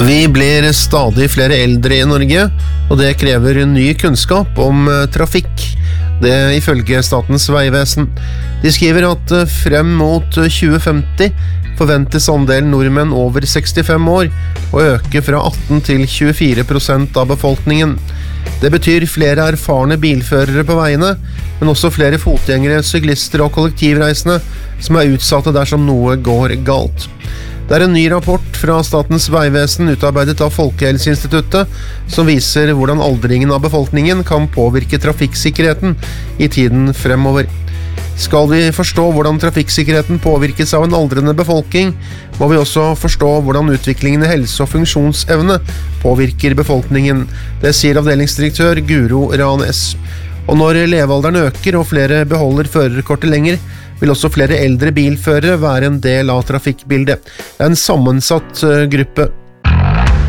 Vi blir stadig flere eldre I Norge, og det krever ny kunnskap om trafikk. Det ifølge Statens vegvesen. De skriver at frem mot 2050 forventes andelen nordmenn over 65 år å øke fra 18 til 24% av befolkningen. Det betyr flere erfarne bilførere på veiene, men også flere fotgjengere, syklister og kollektivreisende som utsatte dersom noe går galt. Det en ny rapport fra Statens vegvesen utarbeidet av Folkehelseinstituttet som viser hvordan aldringen av befolkningen kan påvirke trafikksikkerheten I tiden fremover. Skal vi forstå hvordan trafikksikkerheten påvirkes av en aldrende befolkning, må vi også forstå hvordan utviklingen I helse- og funksjonsevne påvirker befolkningen. Det sier avdelingsdirektør Guro Ranes. Og når levealderen øker og flere beholder førerkortet lenger, vil også flere eldre bilførere være en del av trafikkbildet. Det en sammensatt gruppe.